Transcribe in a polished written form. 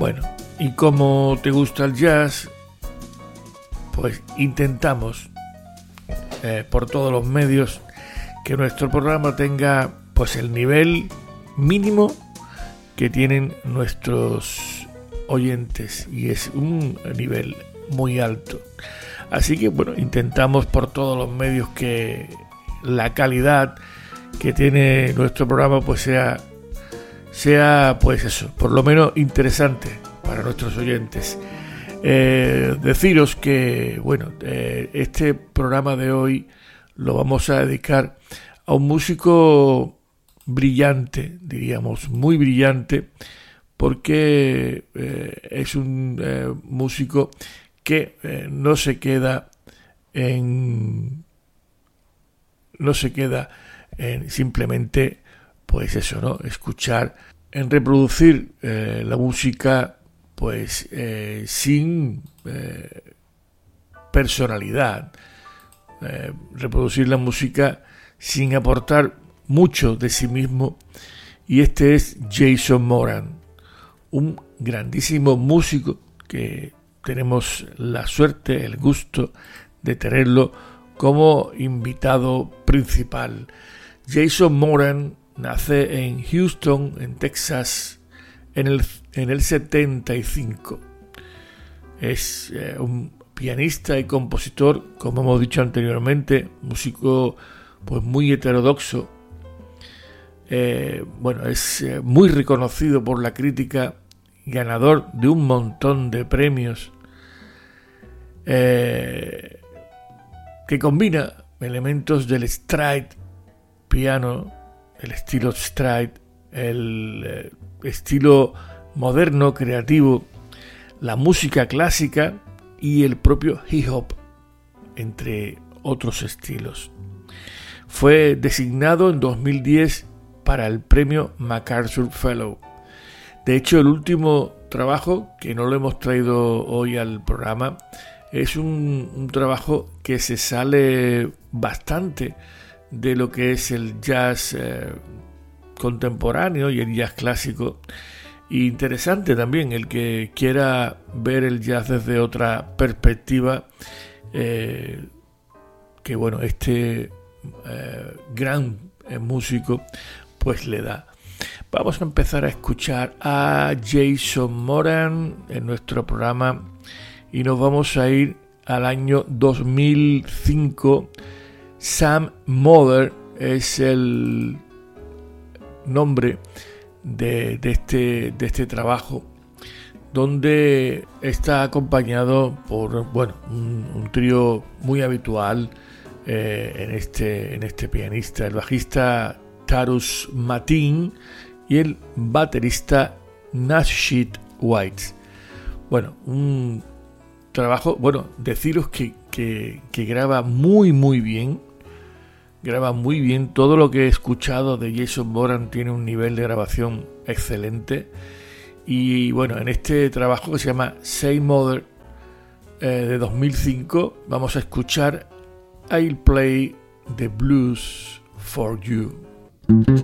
Bueno, y como te gusta el jazz, pues intentamos por todos los medios que nuestro programa tenga pues el nivel mínimo que tienen nuestros oyentes, y es un nivel muy alto. Así que bueno, intentamos por todos los medios que la calidad que tiene nuestro programa pues sea pues eso, por lo menos interesante para nuestros oyentes. Deciros que bueno, este programa de hoy lo vamos a dedicar a un músico brillante, diríamos muy brillante, porque es un músico que no se queda en simplemente pues eso, ¿no? Escuchar, en reproducir la música pues sin personalidad, reproducir la música sin aportar mucho de sí mismo. Y este es Jason Moran, un grandísimo músico que tenemos la suerte, el gusto de tenerlo como invitado principal. Jason Moran nace en Houston, en Texas, en el 75. Es un pianista y compositor, como hemos dicho anteriormente, músico pues muy heterodoxo. Bueno, es muy reconocido por la crítica, ganador de un montón de premios, que combina elementos del stride piano, el estilo stride, el estilo moderno, creativo, la música clásica y el propio hip hop, entre otros estilos. Fue designado en 2010 para el premio MacArthur Fellow. De hecho, el último trabajo, que no lo hemos traído hoy al programa, es un trabajo que se sale bastante de lo que es el jazz contemporáneo y el jazz clásico. Y interesante también el que quiera ver el jazz desde otra perspectiva, que bueno, este gran músico pues le da. Vamos a empezar a escuchar a Jason Moran en nuestro programa y nos vamos a ir al año 2005. Sam Mother es el nombre de este trabajo, donde está acompañado por un trío muy habitual en este pianista, el bajista Tarus Matin y el baterista Nashid White. Bueno, un trabajo, deciros que graba muy bien. Graba muy bien. Todo lo que he escuchado de Jason Moran tiene un nivel de grabación excelente. Y bueno, en este trabajo que se llama Say Mother de 2005, vamos a escuchar I'll Play the Blues for You.